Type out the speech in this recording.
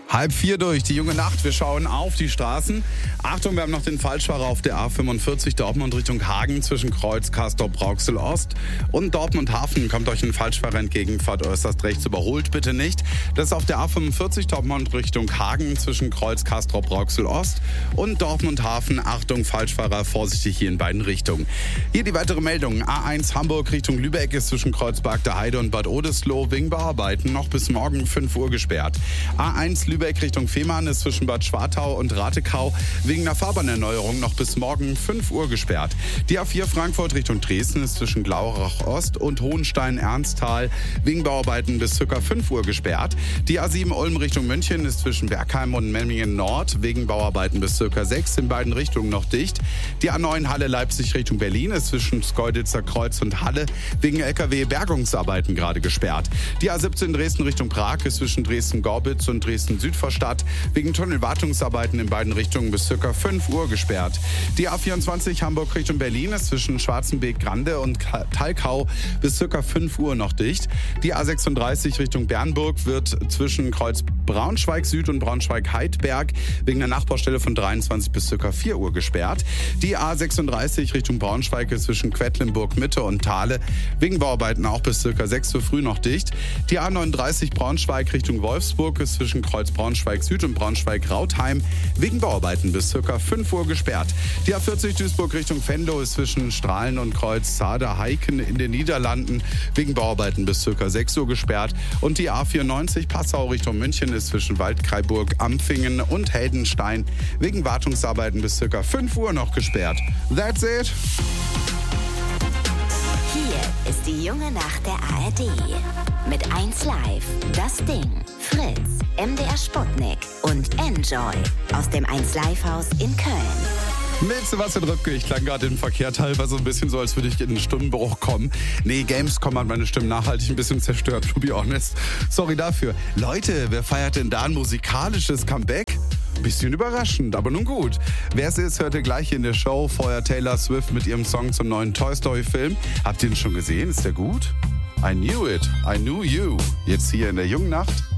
3:30 durch, die junge Nacht. Wir schauen auf die Straßen. Achtung, wir haben noch den Falschfahrer auf der A45 Dortmund Richtung Hagen zwischen Kreuz, Castorp, Rauxel Ost und Dortmund Hafen. Kommt euch ein Falschfahrer entgegen, fahrt äußerst rechts, überholt bitte nicht. Das ist auf der A45 Dortmund Richtung Hagen zwischen Kreuz, Castorp, Rauxel Ost und Dortmund Hafen. Achtung, Falschfahrer, vorsichtig hier in beiden Richtungen. Hier die weitere Meldung. A1 Hamburg Richtung Lübeck ist zwischen Kreuzberg der Heide und Bad Oldesloe wegen Bauarbeiten noch bis morgen 5 Uhr gesperrt. A1 Lübeck Richtung Fehmarn ist zwischen Bad Schwartau und Ratekau wegen einer Fahrbahnerneuerung noch bis morgen 5 Uhr gesperrt. Die A4 Frankfurt Richtung Dresden ist zwischen Glauerach Ost und Hohenstein-Ernsthal wegen Bauarbeiten bis ca. 5 Uhr gesperrt. Die A7 Ulm Richtung München ist zwischen Bergheim und Memmingen Nord wegen Bauarbeiten bis ca. 6 in beiden Richtungen noch dicht. Die A9 Halle Leipzig Richtung Berlin ist zwischen Schkeuditzer Kreuz und Halle wegen LKW-Bergungsarbeiten gerade gesperrt. Die A17 Dresden Richtung Prag ist zwischen Dresden-Gorbitz und Dresden-Südvorstadt wegen Tunnelwartungsarbeiten in beiden Richtungen bis ca. 5 Uhr gesperrt. Die A24 Hamburg Richtung Berlin ist zwischen Schwarzenbeek-Grande und Talkau bis ca. 5 Uhr noch dicht. Die A36 Richtung Bernburg wird zwischen Kreuz Braunschweig Süd und Braunschweig-Heidberg wegen der Nachbaustelle von 23 bis ca. 4 Uhr gesperrt. Die A36 Richtung Braunschweig ist zwischen Quedlinburg Mitte und Thale wegen Bauarbeiten auch bis ca. 6 Uhr früh noch dicht. Die A39 Braunschweig Richtung Wolfsburg ist zwischen Kreuz Braunschweig Süd und Braunschweig-Rautheim wegen Bauarbeiten bis ca. 5 Uhr gesperrt. Die A40 Duisburg Richtung Venlo ist zwischen Strahlen und Kreuz Zader-Heiken in den Niederlanden wegen Bauarbeiten bis ca. 6 Uhr gesperrt. Und die A94 Passau Richtung München ist zwischen Waldkraiburg, Ampfingen und Heldenstein wegen Wartungsarbeiten bis ca. 5 Uhr noch gesperrt. That's it. Hier ist die junge Nacht der ARD. Mit 1 Live, Das Ding, Fritz, MDR Sputnik und Enjoy aus dem 1 Live Haus in Köln. Mit Sebastian Rübke, ich klang gerade im Verkehr teilweise ein bisschen so, als würde ich in einen Stimmenbruch kommen. Nee, Gamescom hat meine Stimme nachhaltig ein bisschen zerstört, to be honest. Sorry dafür. Leute, wer feiert denn da ein musikalisches Comeback? Bisschen überraschend, aber nun gut. Wer es ist, hört ihr gleich in der Show. Vorher Taylor Swift mit ihrem Song zum neuen Toy Story Film. Habt ihr ihn schon gesehen? Ist der gut? I knew it. I knew you. Jetzt hier in der jungen Nacht.